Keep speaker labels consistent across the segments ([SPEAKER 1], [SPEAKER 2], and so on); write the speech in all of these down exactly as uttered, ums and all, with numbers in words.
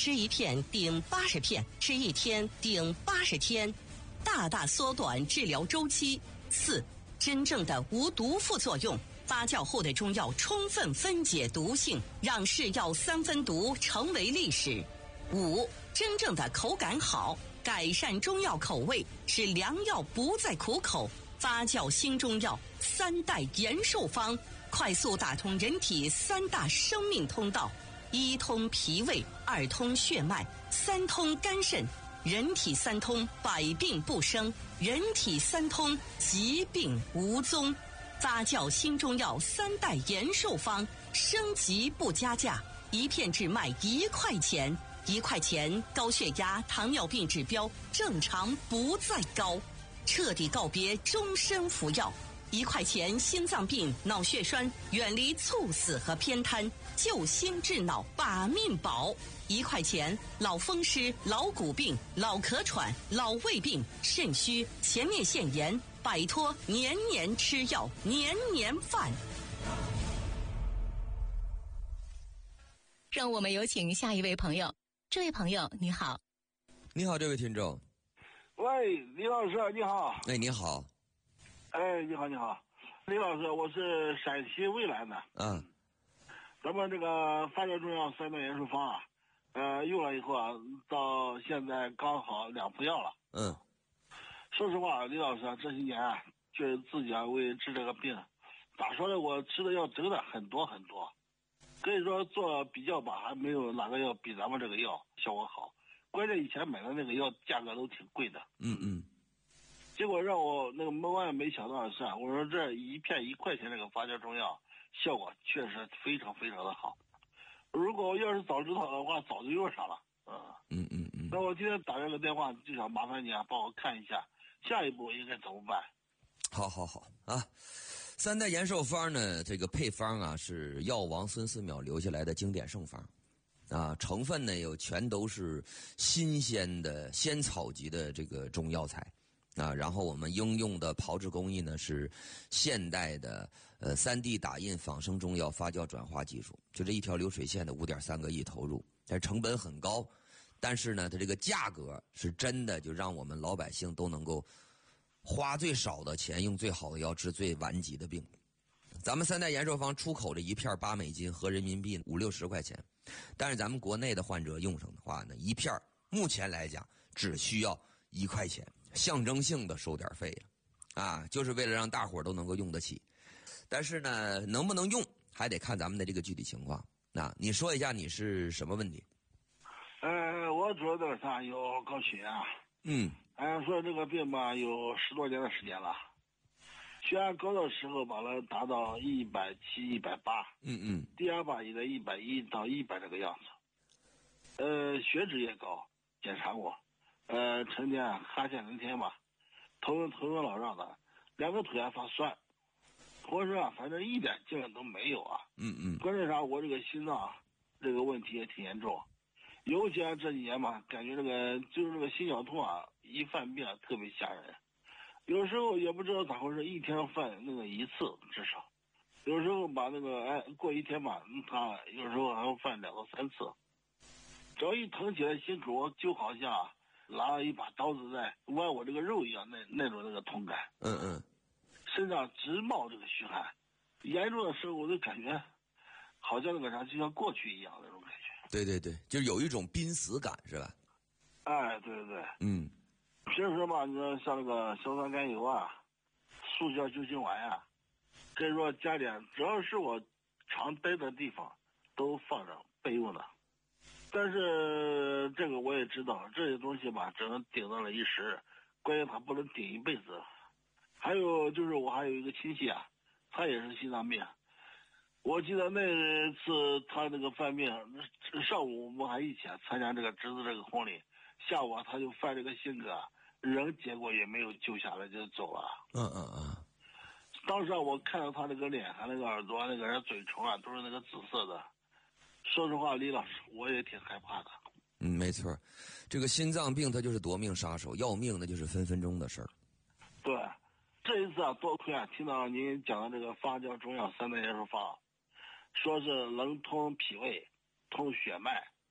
[SPEAKER 1] 吃一片顶八十片，吃一天顶八十天，大大缩短治疗周期。四、真正的无毒副作用。发酵后的中药充分分解毒性，让是药三分毒成为历史。五、真正的口感好，改善中药口味，使良药不再苦口。发酵新中药三代延寿方，快速打通人体三大生命通道：一通脾胃，二通血脉，三通肝肾。人体三通，百病不生；人体三通，疾病无踪。发酵新中药三代延寿方，升级不加价，一片只卖一块钱。一块钱，高血压、糖尿病指标正常不再高，彻底告别终身服药。一块钱，心脏病、脑血栓远离猝死和偏瘫，救心治脑把命保。一块钱，老风湿、老骨病、老咳喘、老胃病、肾虚、前列腺炎，摆脱年年吃药、年年犯。
[SPEAKER 2] 让我们有请下一位朋友。这位朋友你好。
[SPEAKER 3] 你好，这位听众。
[SPEAKER 4] 喂，李老师你好。
[SPEAKER 3] 哎，你好。
[SPEAKER 4] 哎，你好你好，李老师，我是陕西渭南的。
[SPEAKER 3] 嗯。
[SPEAKER 4] 咱们这个发酵中药三代延寿方啊，呃，用了以后啊，到现在刚好两副药了。
[SPEAKER 3] 嗯。
[SPEAKER 4] 说实话，李老师啊，这些年啊，确实自己啊为治这个病，咋说呢？我吃的药真的很多很多，可以说做比较吧，还没有哪个药比咱们这个药效果好。关键以前买的那个药价格都挺贵的。
[SPEAKER 3] 嗯嗯。
[SPEAKER 4] 结果让我那个万万没想到的是啊，我说这一片一块钱这个发酵中药效果确实非常非常的好。如果要是早知道的话，早就用上了。
[SPEAKER 3] 嗯嗯嗯。
[SPEAKER 4] 那我今天打这个电话就想麻烦你啊，帮我看一下下一步应该怎么办。
[SPEAKER 3] 好好好啊，三代延寿方呢，这个配方啊是药王孙思邈留下来的经典圣方。啊，成分呢有全都是新鲜的仙草级的这个中药材。啊，然后我们应用的炮制工艺呢是现代的呃 三 D 打印仿生中药发酵转化技术，就这一条流水线的五点三个亿投入，但成本很高，但是呢它这个价格是真的就让我们老百姓都能够花最少的钱用最好的药治最顽疾的病。咱们三代延寿方出口的一片八美金，合人民币五六十块钱，但是咱们国内的患者用上的话呢，一片目前来讲只需要一块钱，象征性的收点费了，啊，就是为了让大伙儿都能够用得起。但是呢，能不能用还得看咱们的这个具体情况。那你说一下你是什么问题？
[SPEAKER 4] 呃，我主要的啥有高血压。
[SPEAKER 3] 嗯。
[SPEAKER 4] 哎，说这个病吧，有十多年的时间了。血压高的时候把它达到一百七、一百八。
[SPEAKER 3] 嗯嗯。
[SPEAKER 4] 第二把也在一百一到一百这个样子。呃，血脂也高，检查过。呃，成天啊哈欠连天吧，头晕头晕脑胀的，两个腿还发酸，浑身啊反正一点劲都没有啊。
[SPEAKER 3] 嗯嗯。
[SPEAKER 4] 关键啥？我这个心脏这个问题也挺严重，尤其啊这几年嘛，感觉这个就是这个心绞痛啊，一犯病啊特别吓人。有时候也不知道咋回事，一天犯那个一次至少，有时候把那个哎过一天吧，他有时候还会犯两到三次。只要一疼起来，心口就好像拿了一把刀子在剜我这个肉一样，那那种那个痛感。
[SPEAKER 3] 嗯嗯。
[SPEAKER 4] 身上直冒这个虚汗，严重的时候我都感觉好像那个啥就像过去一样那种感觉。
[SPEAKER 3] 对对对，就有一种濒死感是吧？
[SPEAKER 4] 哎，对对对。
[SPEAKER 3] 嗯。
[SPEAKER 4] 平时嘛，你说像那个硝酸甘油啊、速效救心丸啊，可以说家里只要是我常待的地方都放着备用的。但是这个我也知道，这些东西吧只能顶到了一时，关键它不能顶一辈子。还有就是我还有一个亲戚啊，他也是心脏病。我记得那次他那个犯病，上午我们还一起参加这个侄子这个婚礼，下午他就犯这个性格，人结果也没有救下来就走了。
[SPEAKER 3] 嗯嗯嗯。
[SPEAKER 4] 当时啊，我看到他那个脸，他那个耳朵，那个人嘴唇啊，都是那个紫色的。说实话，李老师，我也挺害怕的。
[SPEAKER 3] 嗯，没错，这个心脏病它就是夺命杀手，要命那就是分分钟的事儿。
[SPEAKER 4] 对，这一次啊，多亏啊，听到您讲的这个发酵中药三代延寿方，说是能通脾胃、通血脉、通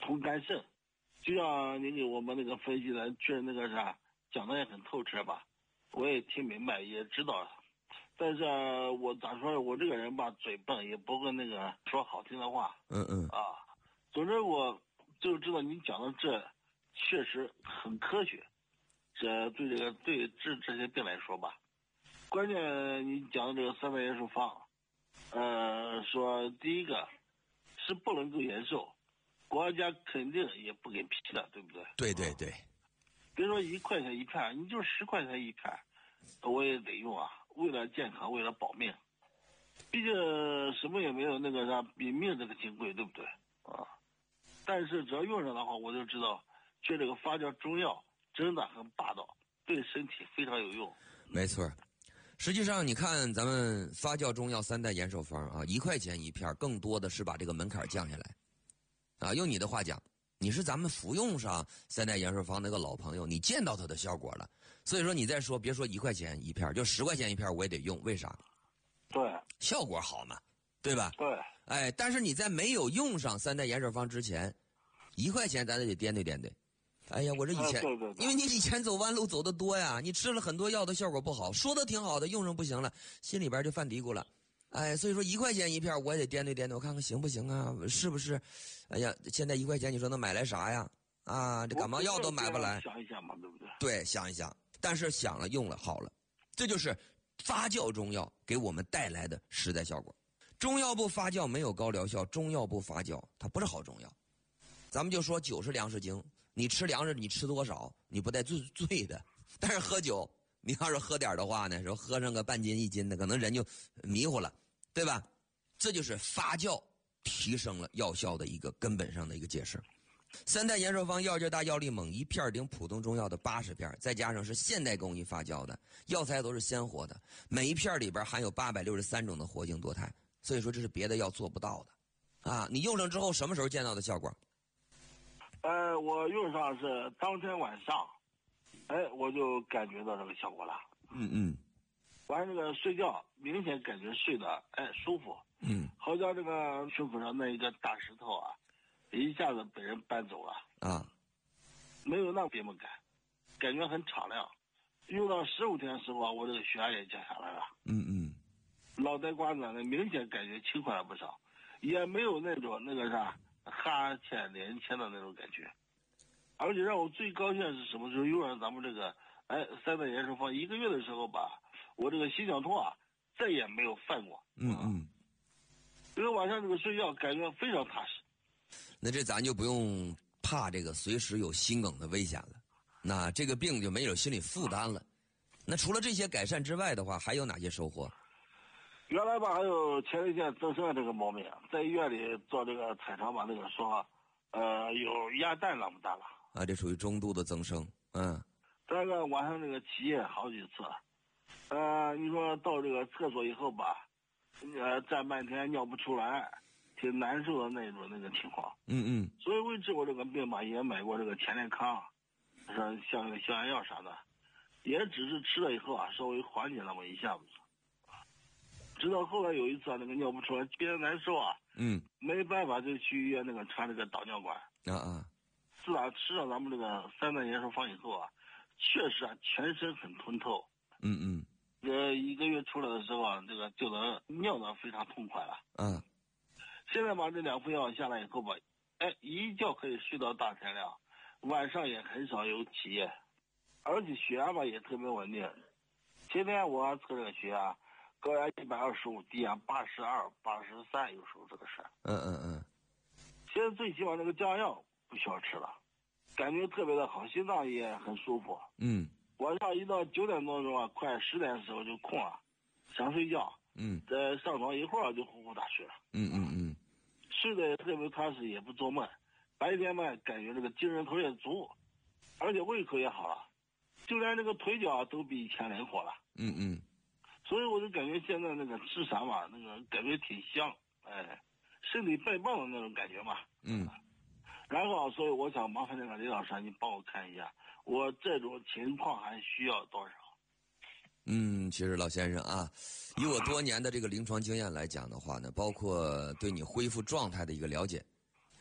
[SPEAKER 4] 除肝肾。就像您给我们那个分析的，确实那个啥讲的也很透彻吧，我也听明白，也知道。但是我咋说，我这个人吧，嘴笨，也不会那个说好听的话。
[SPEAKER 3] 嗯嗯。
[SPEAKER 4] 啊，总之我就知道你讲的这确实很科学，这对这个对治这些病来说吧，关键你讲的这个三大元素方，呃，说第一个是不能够延寿。国家肯定也不给批的，对不对？
[SPEAKER 3] 对对对。
[SPEAKER 4] 别说一块钱一片，你就十块钱一片，我也得用啊。为了健康，为了保命，毕竟什么也没有那个啥比命这个金贵，对不对？啊。但是只要用上的话，我就知道，这这个发酵中药真的很霸道，对身体非常有用。
[SPEAKER 3] 没错。实际上，你看咱们发酵中药三代延寿方啊，一块钱一片，更多的是把这个门槛降下来。啊，用你的话讲，你是咱们服用上三代延寿方那个老朋友，你见到它的效果了，所以说你再说，别说一块钱一片，就十块钱一片我也得用，为啥？
[SPEAKER 4] 对，
[SPEAKER 3] 效果好嘛，对吧？
[SPEAKER 4] 对。
[SPEAKER 3] 哎，但是你在没有用上三代延寿方之前，一块钱咱得掂对掂对。哎呀，我这以前、
[SPEAKER 4] 啊、对对对，
[SPEAKER 3] 因为你以前走弯路走得多呀，你吃了很多药的效果不好，说的挺好的，用上不行了，心里边就犯嘀咕了。哎，所以说一块钱一片，我也得掂对掂对，我看看行不行啊？是不是？哎呀，现在一块钱，你说能买来啥呀？啊，这感冒药都买不来。
[SPEAKER 4] 想一想嘛，对不对？
[SPEAKER 3] 对，想一想。但是想了，用了，好了，这就是发酵中药给我们带来的实在效果。中药不发酵没有高疗效，中药不发酵它不是好中药。咱们就说酒是粮食精，你吃粮食你吃多少，你不带醉醉的。但是喝酒，你要是喝点的话呢，说喝上个半斤一斤的，可能人就迷糊了。对吧？这就是发酵提升了药效的一个根本上的一个解释。三代延寿方药劲大，药力猛，一片顶普通中药的八十片，再加上是现代工艺发酵的，药材都是鲜活的，每一片里边含有八百六十三种的活性多肽，所以说这是别的药做不到的。啊，你用上之后什么时候见到的效果？
[SPEAKER 4] 呃，我用上是当天晚上，哎，我就感觉到这个效果了。
[SPEAKER 3] 嗯嗯。
[SPEAKER 4] 晚上这个睡觉明显感觉睡得哎舒服，
[SPEAKER 3] 嗯，
[SPEAKER 4] 好像这个胸口上那一个大石头啊，一下子被人搬走了
[SPEAKER 3] 啊，
[SPEAKER 4] 没有那别么感，感觉很敞亮。用到十五天的时候啊，我这个血压也降下来了，
[SPEAKER 3] 嗯嗯，
[SPEAKER 4] 脑袋瓜子呢明显感觉轻快了不少，也没有那种那个啥哈欠连天的那种感觉。而且让我最高兴的是什么时候用上咱们这个哎三代延寿方一个月的时候吧，我这个心绞痛啊再也没有犯过。
[SPEAKER 3] 嗯嗯，
[SPEAKER 4] 这个晚上这个睡觉感觉非常踏实。
[SPEAKER 3] 那这咱就不用怕这个随时有心梗的危险了，那这个病就没有心理负担了。那除了这些改善之外的话，还有哪些收获？
[SPEAKER 4] 原来吧还有前列腺增生的这个毛病，在医院里做这个彩超吧，那个说呃有鸭蛋那么大了
[SPEAKER 3] 啊，这属于中度的增生。嗯，
[SPEAKER 4] 这个晚上这个起夜好几次，呃你说到这个厕所以后吧，呃站半天尿不出来，挺难受的那种那个情况。
[SPEAKER 3] 嗯嗯，
[SPEAKER 4] 所以为治我这个病吧，也买过这个前列康，像像那个消炎药啥的，也只是吃了以后啊，稍微缓解那么一下子。直到后来有一次啊，那个尿不出来，憋得难受啊，
[SPEAKER 3] 嗯，
[SPEAKER 4] 没办法就去医院那个插那个导尿管。
[SPEAKER 3] 啊啊，
[SPEAKER 4] 自打吃上咱们这个三代延寿方以后啊，确实啊全身很通透。
[SPEAKER 3] 嗯嗯，
[SPEAKER 4] 这一个月出来的时候啊，这个就能尿得非常痛快了。
[SPEAKER 3] 嗯，
[SPEAKER 4] 现在把这两副药下来以后吧，哎，一觉可以睡到大天亮，晚上也很少有起夜，而且血压吧也特别稳定。今天我测这个血压，高压一百二十五，低压八十二、八十三，有时候这个事。
[SPEAKER 3] 嗯嗯嗯。
[SPEAKER 4] 现在最起码这个降药不需要吃了，感觉特别的好，心脏也很舒服。
[SPEAKER 3] 嗯。
[SPEAKER 4] 晚上一到九点多钟啊，快十点的时候就空了，想睡觉。
[SPEAKER 3] 嗯。
[SPEAKER 4] 在上床一会儿就呼呼大睡了。
[SPEAKER 3] 嗯嗯嗯。
[SPEAKER 4] 睡得也特别踏实，也不做梦。白天嘛，感觉这个精神头也足，而且胃口也好了，就连这个腿脚都比以前灵活了。
[SPEAKER 3] 嗯嗯。
[SPEAKER 4] 所以我就感觉现在那个吃啥嘛，那个感觉挺香，哎，身体倍棒的那种感觉嘛。
[SPEAKER 3] 嗯。
[SPEAKER 4] 然后，所以我想麻烦那个李老师，你帮我看一下，我这种情况还需要多少？
[SPEAKER 3] 嗯，其实老先生啊，以我多年的这个临床经验来讲的话呢，包括对你恢复状态的一个了解，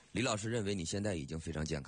[SPEAKER 3] 李老师认为你现在已经非常健康。